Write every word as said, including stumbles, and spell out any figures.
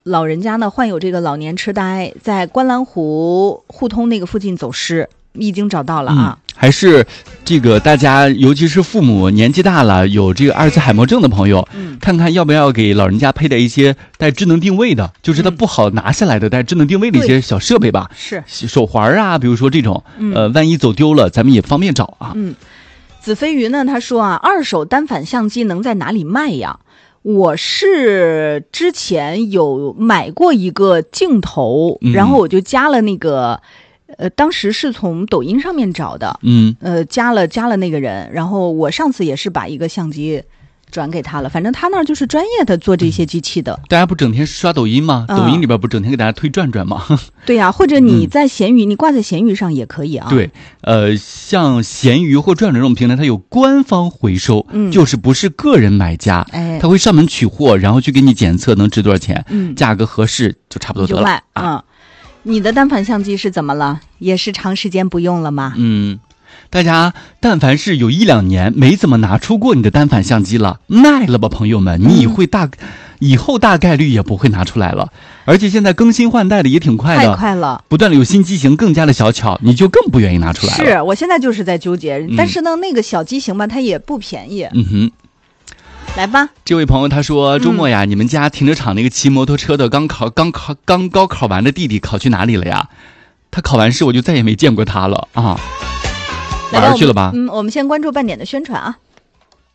老人家呢患有这个老年痴呆，在观澜湖互通那个附近走失，已经找到了啊。 嗯、还是这个大家，尤其是父母年纪大了，有这个阿尔茨海默症的朋友，嗯，看看要不要给老人家佩戴一些带智能定位的，就是它不好拿下来的带智能定位的一些小设备吧， 是手环啊，比如说这种，呃，万一走丢了，咱们也方便找啊。 嗯，子飞鱼呢，他说啊，二手单反相机能在哪里卖呀？我是之前有买过一个镜头，嗯、然后我就加了那个，呃，当时是从抖音上面找的， 嗯， 呃，加了加了那个人，然后我上次也是把一个相机转给他了，反正他那儿就是专业的做这些机器的。 大家不整天刷抖音吗？嗯、抖音里边不整天给大家推转转吗？ 对呀、啊，或者你在闲鱼，嗯、你挂在闲鱼上也可以啊。 对，呃，像闲鱼或转转这种平台，它有官方回收，嗯，就是不是个人买家，哎，他会上门取货，然后去给你检测能值多少钱，嗯，价格合适就差不多得了。 就卖啊。嗯，你的单反相机是怎么了？也是长时间不用了吗？ 嗯。大家但凡是有一两年没怎么拿出过你的单反相机了，卖了吧，朋友们，你会大、嗯、以后大概率也不会拿出来了。而且现在更新换代的也挺快的， 太快了， 不断的有新机型更加的小巧，你就更不愿意拿出来了。 是我现在就是在纠结，嗯、但是呢，那个小机型吧，它也不便宜。 嗯哼， 来吧。 这位朋友他说，周末呀，嗯、你们家停车场那个骑摩托车的刚考刚考刚高考完的弟弟考去哪里了呀？他考完试我就再也没见过他了啊。哪儿去了吧？ 嗯，我们先关注半点的宣传啊。